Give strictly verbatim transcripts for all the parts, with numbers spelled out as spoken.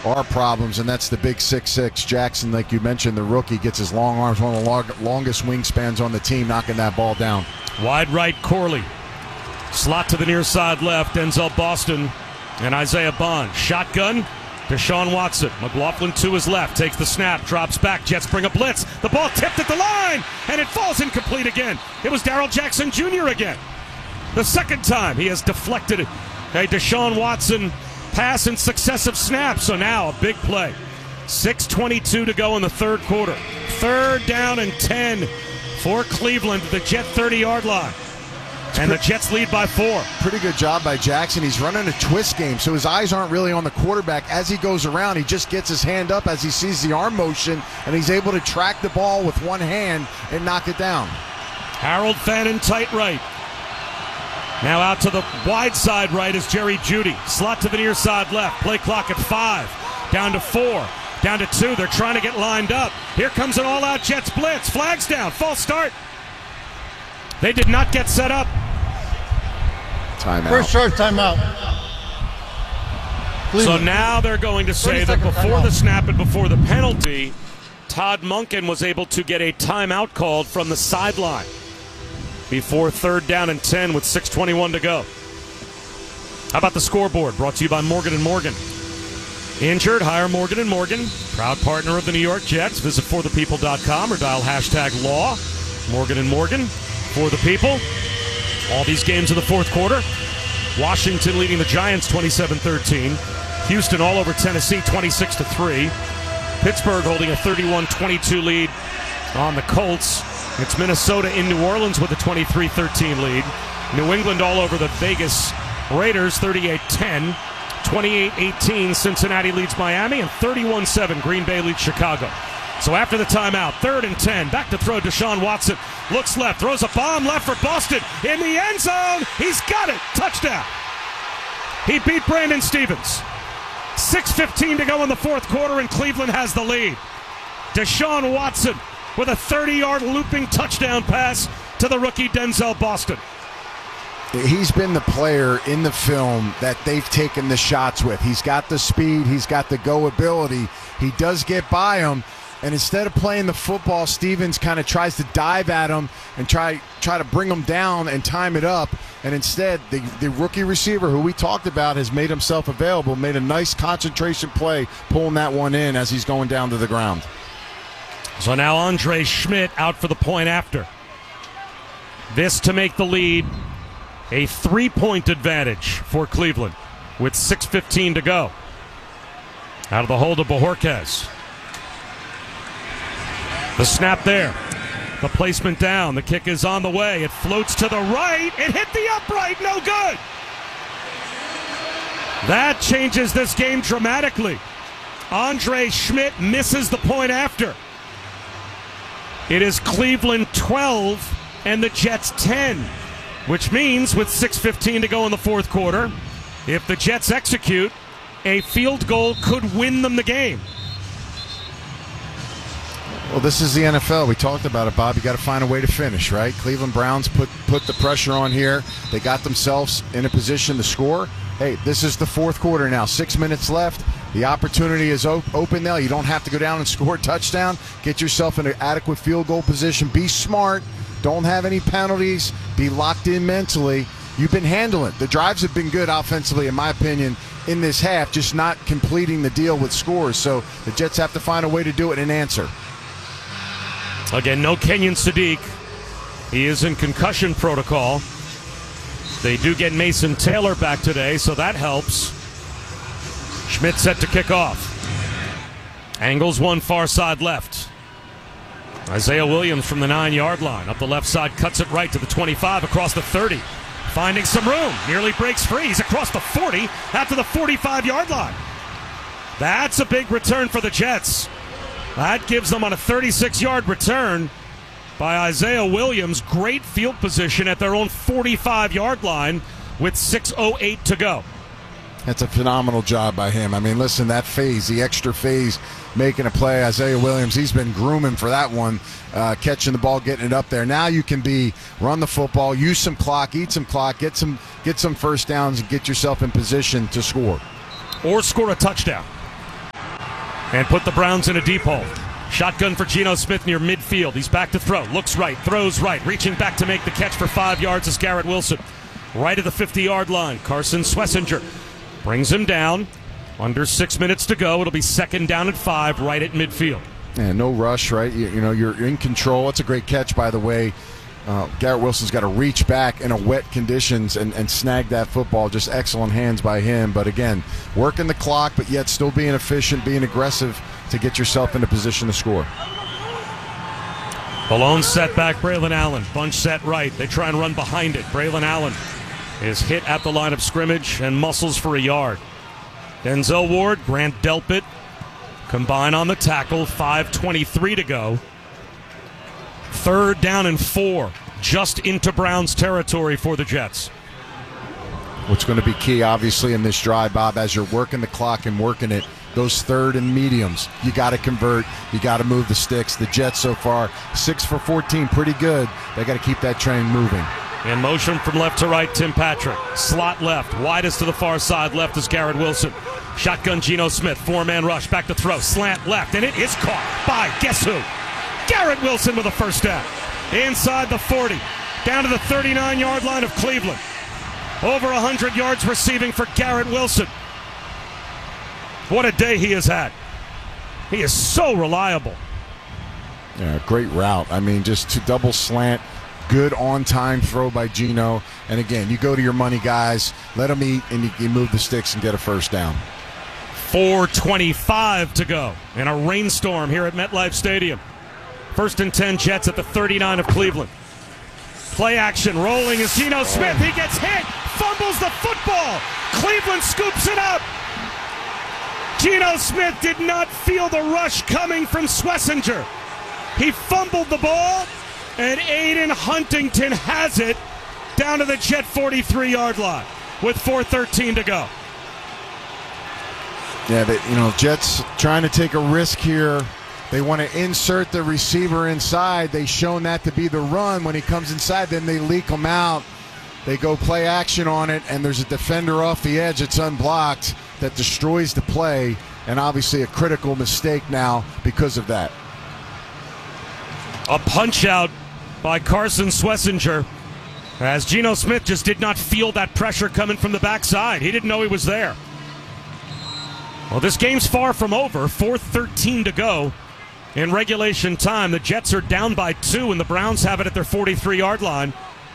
are problems, and that's the big six six. Jackson, like you mentioned, the rookie, gets his long arms, one of the long, longest wingspans on the team, knocking that ball down. Wide right, Corley. Slot to the near side left, Denzel Boston and Isaiah Bond. Shotgun, Deshaun Watson. McLaughlin to his left, takes the snap, drops back. Jets bring a blitz. The ball tipped at the line, and it falls incomplete again. It was Darrell Jackson Junior again. The second time he has deflected a Deshaun Watson pass in successive snaps. So now a big play. six twenty-two to go in the third quarter. Third down and ten for Cleveland, the Jet thirty-yard line. And the Jets lead by four. Pretty good job by Jackson. He's running a twist game, so his eyes aren't really on the quarterback. As he goes around, he just gets his hand up as he sees the arm motion, and he's able to track the ball with one hand and knock it down. Harold Fannin, tight right. Now out to the wide side right is Jerry Jeudy. Slot to the near side left. Play clock at five. Down to four. Down to two. They're trying to get lined up. Here comes an all-out Jets blitz. Flags down. False start. They did not get set up. Timeout. First short timeout. So now they're going to say that before the snap and before the penalty, Todd Monken was able to get a timeout called from the sideline before third down and ten with six twenty-one to go. How about the scoreboard? Brought to you by Morgan and Morgan. Injured? Hire Morgan and Morgan. Proud partner of the New York Jets. Visit for the people dot com or dial hashtag law. Morgan and Morgan. For the people. All these games in the fourth quarter. Washington leading the Giants twenty-seven thirteen. Houston all over Tennessee twenty-six to three. Pittsburgh holding a thirty-one twenty-two lead on the Colts. It's Minnesota in New Orleans with a twenty-three thirteen lead. New England all over the Vegas Raiders thirty-eight ten. twenty-eight eighteen Cincinnati leads Miami, and thirty-one seven Green Bay leads Chicago. So after the timeout, third and ten, back to throw Deshaun Watson. Looks left, throws a bomb left for Boston. In the end zone, he's got it. Touchdown. He beat Brandon Stevens. six fifteen to go in the fourth quarter, and Cleveland has the lead. Deshaun Watson with a thirty-yard looping touchdown pass to the rookie Denzel Boston. He's been the player in the film that they've taken the shots with. He's got the speed. He's got the go ability. He does get by him. And instead of playing the football, Stevens kind of tries to dive at him and try try to bring him down and time it up. And instead, the, the rookie receiver who we talked about has made himself available, made a nice concentration play, pulling that one in as he's going down to the ground. So now Andre Schmidt out for the point after. This to make the lead a three-point advantage for Cleveland with six fifteen to go. Out of the hold of Bojorquez. The snap there. The placement down. The kick is on the way. It floats to the right. It hit the upright. No good. That changes this game dramatically. Andre Schmidt misses the point after. It is Cleveland twelve and the Jets ten, which means with six fifteen to go in the fourth quarter, if the Jets execute, a field goal could win them the game. Well, this is the N F L. We talked about it, Bob. You got to find a way to finish, right? Cleveland Browns put put the pressure on here. They got themselves in a position to score. Hey, this is the fourth quarter now. Six minutes left. The opportunity is op- open now. You don't have to go down and score a touchdown. Get yourself in an adequate field goal position. Be smart. Don't have any penalties. Be locked in mentally. You've been handling it. The drives have been good offensively, in my opinion, in this half, just not completing the deal with scores. So the Jets have to find a way to do it and answer. Again, no Kenyon Sadiq. He is in concussion protocol. They do get Mason Taylor back today, so that helps. Schmidt set to kick off. Angles one far side left. Isaiah Williams from the nine-yard line. Up the left side, cuts it right to the twenty-five, across the thirty. Finding some room. Nearly breaks free. He's across the forty, out to the forty-five-yard line. That's a big return for the Jets. That gives them on a thirty-six-yard return by Isaiah Williams. Great field position at their own forty-five-yard line with six oh eight to go. That's a phenomenal job by him. I mean, listen, that phase, the extra phase, making a play. Isaiah Williams, he's been grooming for that one, uh, catching the ball, getting it up there. Now you can be run the football, use some clock, eat some clock, get some get some first downs, and get yourself in position to score. Or score a touchdown. and put the Browns in a deep hole. Shotgun for Geno Smith near midfield. He's back to throw. Looks right, throws right. Reaching back to make the catch for five yards is Garrett Wilson. Right at the fifty-yard line. Carson Swessinger brings him down. Under six minutes to go. It'll be second down at five right at midfield. Yeah, no rush, right? You, you know, you're in control. That's a great catch, by the way. Uh, Garrett Wilson's got to reach back in a wet conditions and, and snag that football. Just excellent hands by him. But again, working the clock, but yet still being efficient, being aggressive to get yourself in a position to score. The lone setback, Braylon Allen. Bunch set right. They try and run behind it. Braylon Allen is hit at the line of scrimmage and muscles for a yard. Denzel Ward, Grant Delpit combine on the tackle. five twenty-three to go. Third down and four, just into Browns territory for the Jets. What's going to be key, obviously, in this drive, Bob, as you're working the clock and working it, those third and mediums, you got to convert, you got to move the sticks. The Jets so far, six for fourteen, pretty good. They got to keep that train moving. In motion from left to right, Tim Patrick. Slot left, widest to the far side, left is Garrett Wilson. Shotgun Geno Smith, four-man rush, back to throw, slant left, and it is caught by, guess who? Garrett Wilson with a first down. Inside the forty, down to the thirty-nine-yard line of Cleveland. Over one hundred yards receiving for Garrett Wilson. What a day he has had. He is so reliable. Yeah, great route. I mean, just to double slant, good on-time throw by Geno. And again, you go to your money guys, let them eat, and you, you move the sticks and get a first down. four twenty-five to go in a rainstorm here at MetLife Stadium. First and ten, Jets at the thirty-nine of Cleveland. Play action, rolling is Geno Smith. He gets hit, fumbles the football. Cleveland scoops it up. Geno Smith did not feel the rush coming from Swessinger. He fumbled the ball, and Aiden Huntington has it down to the Jet forty-three-yard line with four thirteen to go. Yeah, they, you know, Jets trying to take a risk here. They want to insert the receiver inside. They've shown that to be the run. When he comes inside, then they leak him out. They go play action on it, and there's a defender off the edge that's unblocked that destroys the play, and obviously a critical mistake now because of that. A punch out by Carson Swessinger as Geno Smith just did not feel that pressure coming from the backside. He didn't know he was there. Well, this game's far from over. four thirteen to go in regulation time. The Jets are down by two, and the Browns have it at their forty-three-yard line.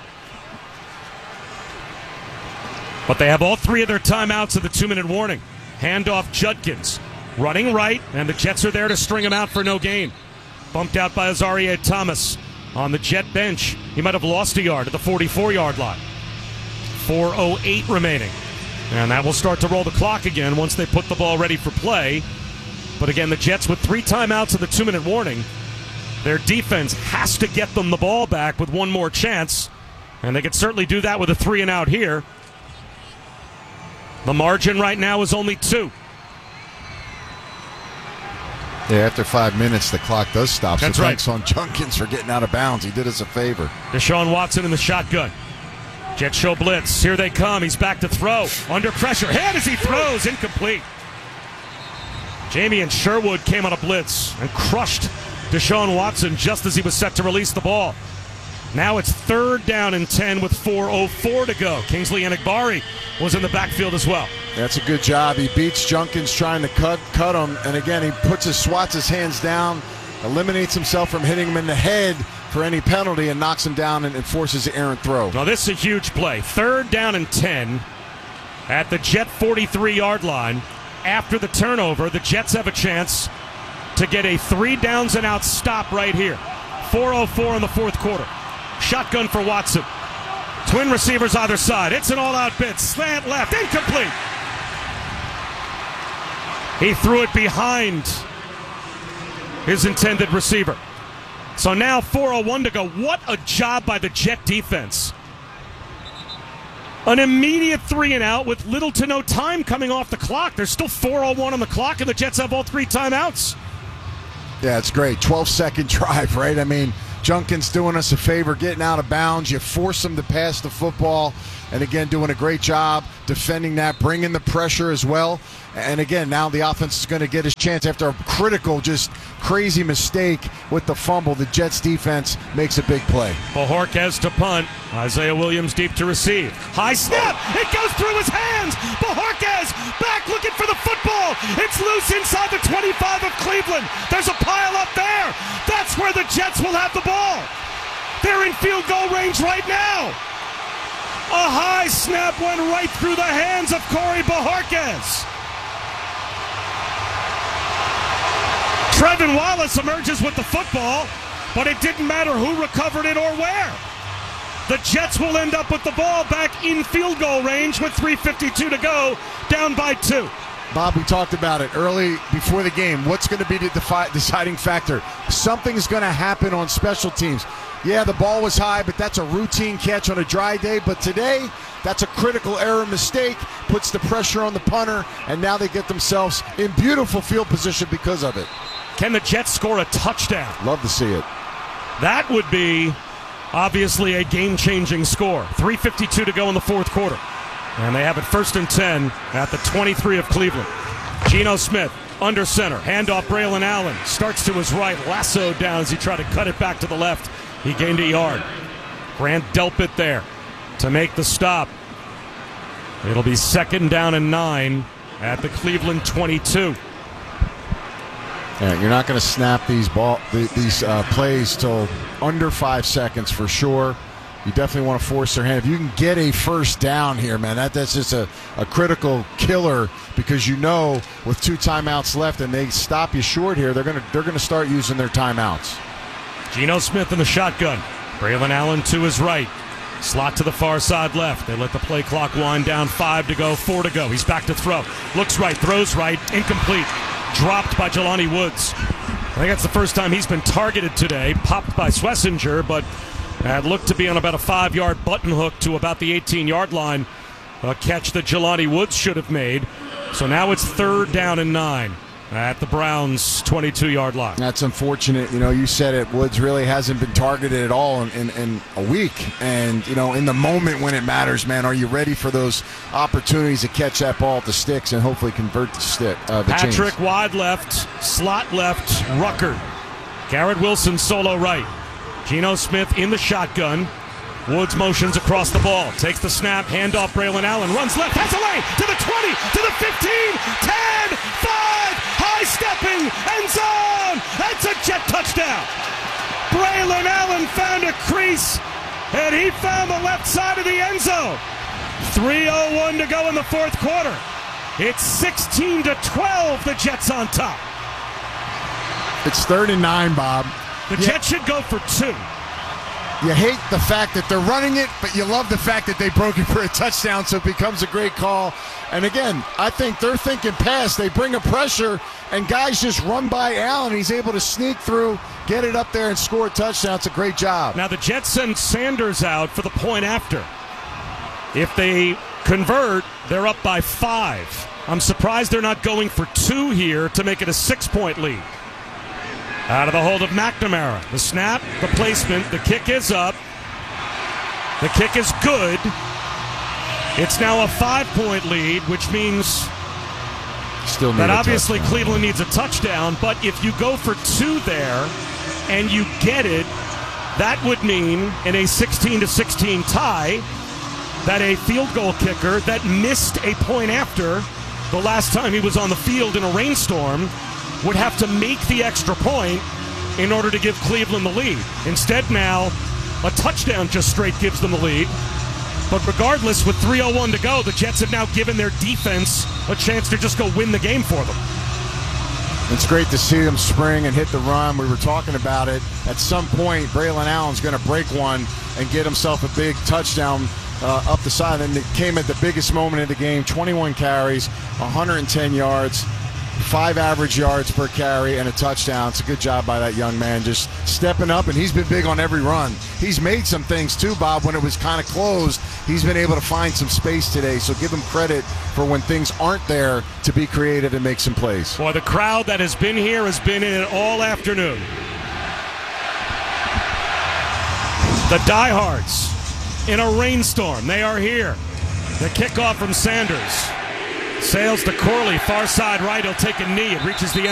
But they have all three of their timeouts of the two-minute warning. Handoff Judkins. Running right, and the Jets are there to string him out for no gain. Bumped out by Azareye'h Thomas on the Jet bench. He might have lost a yard at the forty-four-yard line. four oh eight remaining. And that will start to roll the clock again once they put the ball ready for play. But again, the Jets with three timeouts of the two-minute warning. Their defense has to get them the ball back with one more chance. And they could certainly do that with a three and out here. The margin right now is only two. Yeah, after five minutes, the clock does stop. That's so right. Thanks on Junkins for getting out of bounds. He did us a favor. Deshaun Watson in the shotgun. Jets show blitz. Here they come. He's back to throw. Under pressure. Head as he throws. Incomplete. Jamie and Sherwood came on a blitz and crushed Deshaun Watson just as he was set to release the ball. Now it's third down and ten with four oh four to go. Kingsley Enagbari was in the backfield as well. That's a good job. He beats Junkins trying to cut cut him. And again, he puts his swats his hands down, eliminates himself from hitting him in the head for any penalty, and knocks him down and, and forces the errant throw. Now this is a huge play. Third down and ten at the Jet forty-three-yard line. After the turnover, the Jets have a chance to get a three downs and out stop right here. four oh four in the fourth quarter. Shotgun for Watson. Twin receivers either side. It's an all-out bid. Slant left. Incomplete. He threw it behind his intended receiver. So now four oh one to go. What a job by the Jet defense. An immediate three and out with little to no time coming off the clock. There's still four oh one on the clock, and the Jets have all three timeouts. Yeah, it's great. twelve-second drive, right? I mean, Junkins doing us a favor, getting out of bounds. You force them to pass the football. And again, doing a great job defending that, bringing the pressure as well. And again, now the offense is going to get his chance after a critical, just crazy mistake with the fumble. The Jets defense makes a big play. Bojorquez to punt. Isaiah Williams deep to receive. High snap. It goes through his hands. Bojorquez back looking for the football. It's loose inside the twenty-five of Cleveland. There's a pile up there. That's where the Jets will have the ball. They're in field goal range right now. A high snap went right through the hands of Corey Bojorquez. Trevin Wallace emerges with the football, but it didn't matter who recovered it or where. The Jets will end up with the ball back in field goal range with three fifty-two to go, down by two. Bob, we talked about it early before the game. What's going to be the defi- deciding factor? Something's going to happen on special teams. Yeah, the ball was high, but that's a routine catch on a dry day. But today, that's a critical error mistake, puts the pressure on the punter, and now they get themselves in beautiful field position because of it. Can the Jets score a touchdown? Love to see it. That would be obviously a game-changing score. three fifty-two to go in the fourth quarter. And they have it first and ten at the twenty-three of Cleveland. Geno Smith under center. Handoff Braylon Allen. Starts to his right. Lassoed down as he tried to cut it back to the left. He gained a yard. Grant Delpit there to make the stop. It'll be second down and nine at the Cleveland twenty-two. Yeah, you're not going to snap these ball these uh, plays till under five seconds for sure. You definitely want to force their hand. If you can get a first down here, man, that, that's just a, a critical killer because you know with two timeouts left and they stop you short here, they're going to they're going to start using their timeouts. Geno Smith in the shotgun. Braylon Allen to his right. Slot to the far side left. They let the play clock wind down. Five to go, four to go. He's back to throw. Looks right, throws right, incomplete. Dropped by Jelani Woods. I think that's the first time he's been targeted today. Popped by Schlesinger, but it looked to be on about a five-yard button hook to about the eighteen-yard line. A catch that Jelani Woods should have made. So now it's third down and nine at the Browns' twenty-two-yard line. That's unfortunate. You know, you said it. Woods really hasn't been targeted at all in, in, in a week. And, you know, in the moment when it matters, man, are you ready for those opportunities to catch that ball at the sticks and hopefully convert the stick? Uh, the Patrick chains. wide left, slot left, Ruckert. Garrett Wilson solo right. Geno Smith in the shotgun. Woods motions across the ball. Takes the snap, handoff Braylon Allen. Runs left, has a lane to the twenty, to the fifteen, ten, five, high stepping, end zone. That's a Jet touchdown. Braylon Allen found a crease, and he found the left side of the end zone. three oh one to go in the fourth quarter. It's sixteen to twelve, the Jets on top. It's third and nine, Bob. The yeah. Jets should go for two. You hate the fact that they're running it, but you love the fact that they broke it for a touchdown, so it becomes a great call. And again, I think they're thinking pass. They bring a pressure, and guys just run by Allen. He's able to sneak through, get it up there, and score a touchdown. It's a great job. Now the Jets send Sanders out for the point after. If they convert, they're up by five. I'm surprised they're not going for two here to make it a six-point lead. Out of the hold of McNamara. The snap, the placement, the kick is up. The kick is good. It's now a five-point lead, which means Still need that a obviously touchdown. Cleveland needs a touchdown. But if you go for two there and you get it, that would mean in a sixteen to sixteen tie that a field goal kicker that missed a point after the last time he was on the field in a rainstorm would have to make the extra point in order to give Cleveland the lead. Instead now, a touchdown just straight gives them the lead. But regardless, with three oh one to go, the Jets have now given their defense a chance to just go win the game for them. It's great to see them spring and hit the run. We were talking about it. At some point, Braylon Allen's going to break one and get himself a big touchdown uh, up the side. And it came at the biggest moment of the game. twenty-one carries, one hundred ten yards. Five average yards per carry and a touchdown. It's a good job by that young man just stepping up, and he's been big on every run. He's made some things too, Bob, when it was kind of closed. He's been able to find some space today, so give him credit for when things aren't there to be creative and make some plays. Boy, the crowd that has been here has been in it all afternoon. The diehards in a rainstorm. They are here. The kickoff from Sanders. Sails to Corley, far side right. He'll take a knee. It reaches the end.